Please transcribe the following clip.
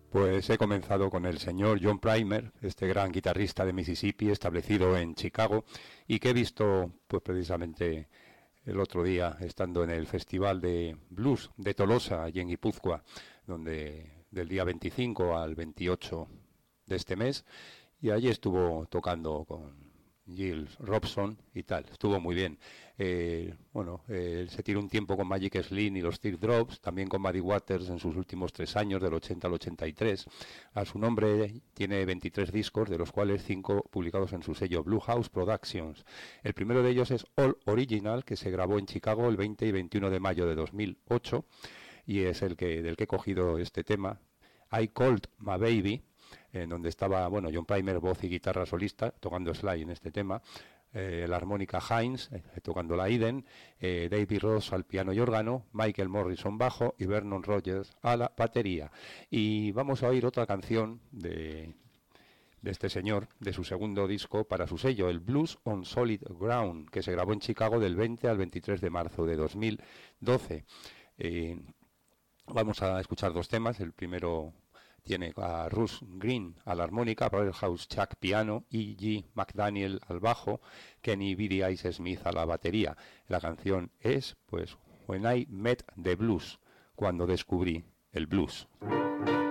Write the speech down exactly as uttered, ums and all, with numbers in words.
Pues he comenzado con el señor John Primer, este gran guitarrista de Mississippi, establecido en Chicago, y que he visto pues precisamente el otro día, estando en el Festival de Blues de Tolosa, allí en Guipúzcoa, donde del día veinticinco al veintiocho de este mes, y allí estuvo tocando con Giles Robson y tal, estuvo muy bien. Eh, bueno, eh, se tiró un tiempo con Magic Slim y los Teardrops, también con Muddy Waters en sus últimos tres años, del ochenta al ochenta y tres. A su nombre tiene veintitrés discos, de los cuales cinco publicados en su sello Blue House Productions. El primero de ellos es All Original, que se grabó en Chicago el veinte y veintiuno de mayo de dos mil ocho, y es el que del que he cogido este tema, I Called My Baby, en donde estaba, bueno, John Primer, voz y guitarra solista, tocando slide en este tema, eh, la armónica Hines, eh, tocando la Eden, eh, David Ross al piano y órgano, Michael Morrison bajo y Vernon Rogers a la batería. Y vamos a oír otra canción de, de este señor, de su segundo disco para su sello, el Blues on Solid Ground, que se grabó en Chicago del veinte al veintitrés de marzo de dos mil doce. Eh, vamos a escuchar dos temas, el primero tiene a Russ Green a la armónica, Brother House Chuck piano, E G McDaniel al bajo, Kenny B D Ice Smith a la batería. La canción es, pues, When I Met the Blues, cuando descubrí el blues.